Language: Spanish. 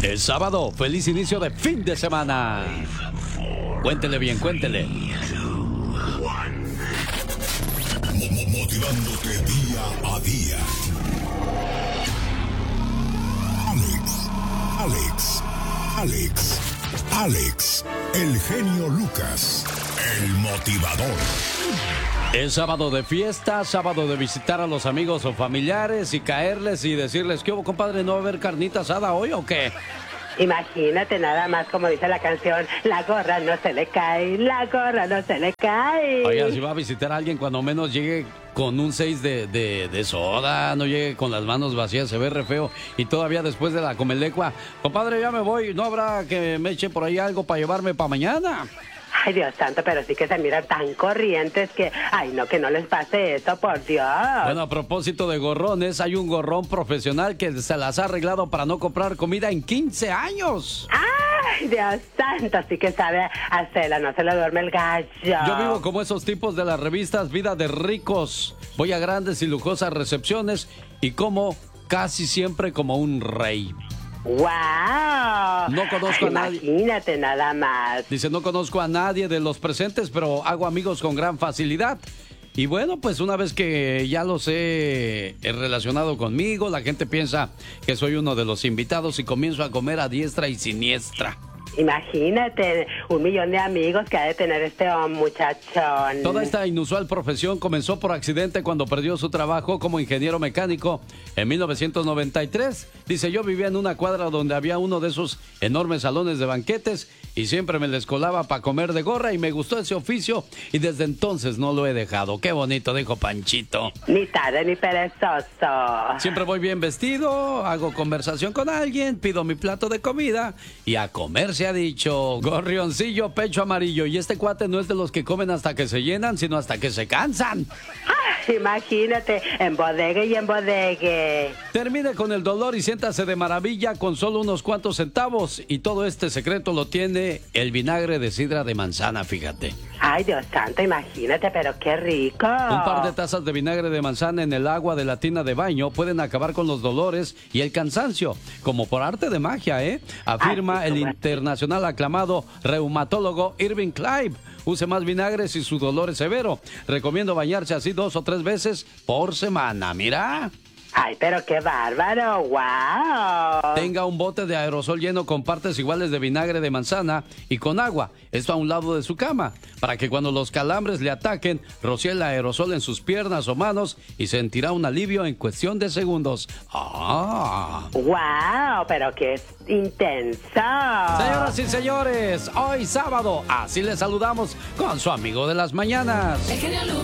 Es sábado, feliz inicio de fin de semana. Cuéntele bien, cuéntele. Motivándote día a día. Alex, el genio Lucas, el motivador. Es sábado de fiesta, sábado de visitar a los amigos o familiares y caerles y decirles, ¿qué hubo, compadre? ¿No va a haber carnita asada hoy o qué? Imagínate nada más como dice la canción, la gorra no se le cae, la gorra no se le cae. Oiga, si va a visitar a alguien, cuando menos llegue con un 6 de soda, no llegue con las manos vacías, se ve re feo. Y todavía después de la comelecua, compadre, ya me voy, ¿no habrá que me eche por ahí algo para llevarme para mañana? Ay, Dios santo, pero sí que se miran tan corrientes que, ay, no, que no les pase eso, por Dios. Bueno, a propósito de gorrones, hay un gorrón profesional que se las ha arreglado para no comprar comida en 15 años. Ay, Dios santo, sí que sabe hacerla, no se le duerme el gallo. Yo vivo como esos tipos de las revistas Vida de Ricos. Voy a grandes y lujosas recepciones y como casi siempre como un rey. ¡Wow! No conozco a nadie. Imagínate nada más. Dice, no conozco a nadie de los presentes, pero hago amigos con gran facilidad. Y bueno, pues una vez que ya los he relacionado conmigo, la gente piensa que soy uno de los invitados y comienzo a comer a diestra y siniestra. Imagínate, 1 millón de amigos que ha de tener este muchachón. Toda esta inusual profesión comenzó por accidente cuando perdió su trabajo como ingeniero mecánico en 1993. Dice, yo vivía en una cuadra donde había uno de esos enormes salones de banquetes y siempre me les colaba para comer de gorra y me gustó ese oficio y desde entonces no lo he dejado. Qué bonito, dijo Panchito. Ni tarde ni perezoso. Siempre voy bien vestido, hago conversación con alguien, pido mi plato de comida y a comer se ha dicho. Gorrioncillo, pecho amarillo. Y este cuate no es de los que comen hasta que se llenan, sino hasta que se cansan. Ay, imagínate, en bodegue y en bodegue. Termine con el dolor y siéntase de maravilla con solo unos cuantos centavos. Y todo este secreto lo tiene el vinagre de sidra de manzana, fíjate. Ay, Dios santo, imagínate, pero qué rico. Un par de tazas de vinagre de manzana en el agua de la tina de baño pueden acabar con los dolores y el cansancio, como por arte de magia, afirma el internacional aclamado reumatólogo Irving Clive. Use más vinagre si su dolor es severo. Recomiendo bañarse así 2 o 3 veces por semana. Mira. Ay, pero qué bárbaro, wow. Tenga un bote de aerosol lleno con partes iguales de vinagre de manzana y con agua. Esto a un lado de su cama, para que cuando los calambres le ataquen, rocíe el aerosol en sus piernas o manos y sentirá un alivio en cuestión de segundos. ¡Ah! Wow, pero qué intenso. Señoras y señores, hoy sábado, así les saludamos con su amigo de las mañanas.